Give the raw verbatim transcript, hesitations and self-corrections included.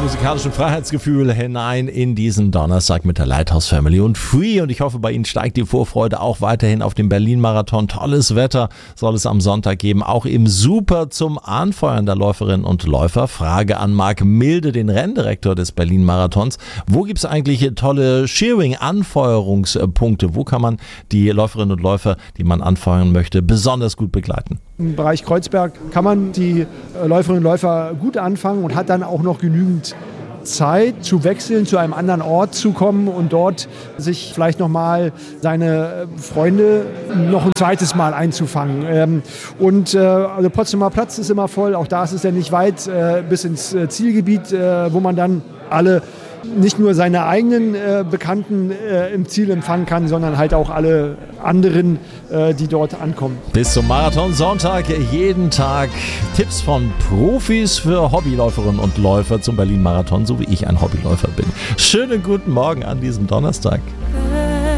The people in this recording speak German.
musikalischen Freiheitsgefühl hinein in diesen Donnerstag mit der Lighthouse Family und Free. Und ich hoffe, bei Ihnen steigt die Vorfreude auch weiterhin auf den Berlin-Marathon. Tolles Wetter soll es am Sonntag geben, auch im Super zum Anfeuern der Läuferinnen und Läufer. Frage an Marc Milde, den Renndirektor des Berlin-Marathons. Wo gibt es eigentlich tolle Cheering-Anfeuerungspunkte? Wo kann man die Läuferinnen und Läufer, die man anfeuern möchte, besonders gut begleiten? Im Bereich Kreuzberg kann man die Läuferinnen und Läufer gut anfangen und hat dann auch noch genügend Zeit zu wechseln, zu einem anderen Ort zu kommen und dort sich vielleicht nochmal seine Freunde noch ein zweites Mal einzufangen. Und also Potsdamer Platz ist immer voll, auch da ist es ja nicht weit bis ins Zielgebiet, wo man dann alle nicht nur seine eigenen äh, Bekannten äh, im Ziel empfangen kann, sondern halt auch alle anderen, äh, die dort ankommen. Bis zum Marathon-Sonntag jeden Tag Tipps von Profis für Hobbyläuferinnen und Läufer zum Berlin-Marathon, so wie ich ein Hobbyläufer bin. Schönen guten Morgen an diesem Donnerstag.